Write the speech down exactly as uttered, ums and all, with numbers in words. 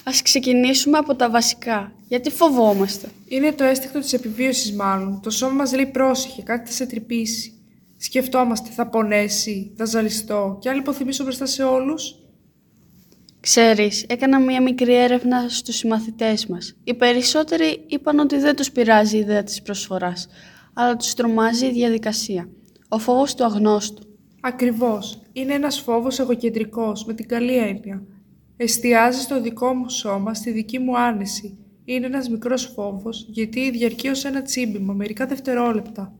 Ας ξεκινήσουμε από τα βασικά. Γιατί φοβόμαστε? Είναι το αίσθηκτο της επιβίωσης μάλλον. Το σώμα μας λέει πρόσεχε, κάτι θα σε τρυπήσει. Σκεφτόμαστε, θα πονέσει, θα ζαλιστώ και αν λιποθυμίσω μπροστά σε όλους. Ξέρεις, έκανα μία μικρή έρευνα στους συμμαθητές μας. Οι περισσότεροι είπαν ότι δεν τους πειράζει η ιδέα της προσφοράς, αλλά τους τρομάζει η διαδικασία. Ο φόβος του αγνώστου. Ακριβώς. Είναι ένας φόβος εγωκεντρικός, με την καλή έννοια. Εστιάζει στο δικό μου σώμα, στη δική μου άνεση. Είναι ένας μικρός φόβος, γιατί διαρκεί ως ένα τσίμπημα, μερικά δευτερόλεπτα.